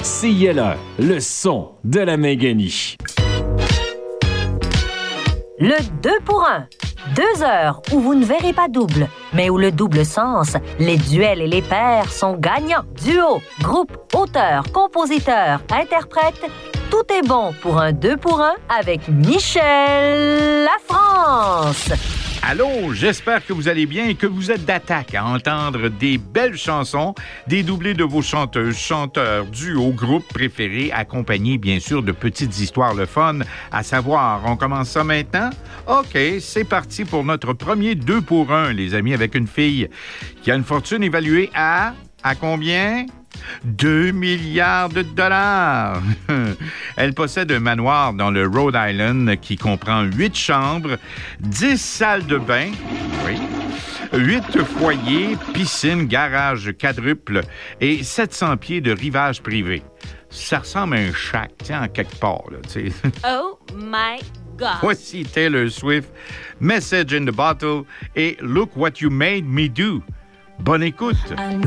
CILE, le son de la Méganie. Le 2 pour 1. 2 heures où vous ne verrez pas double, mais où le double sens, les duels et les pairs sont gagnants. Duo, groupe, auteur, compositeur, interprète, tout est bon pour un 2 pour 1 avec Michel Lafrance. Allô, j'espère que vous allez bien et que vous êtes d'attaque à entendre des belles chansons, des doublés de vos chanteuses, chanteurs, duos, groupes préférés, accompagnés bien sûr de petites histoires le fun. À savoir, on commence ça maintenant? OK, c'est parti pour notre premier 2 pour 1, les amis, avec une fille qui a une fortune évaluée à combien? 2 milliards de dollars. Elle possède un manoir dans le Rhode Island qui comprend 8 chambres, 10 salles de bain, oui, 8 foyers, piscine, garage quadruple et 700 pieds de rivage privé. Ça ressemble à un shack, tu sais, en quelque part, là, tu sais. Oh my God! Voici Taylor Swift, Message in the Bottle et Look What You Made Me Do. Bonne écoute!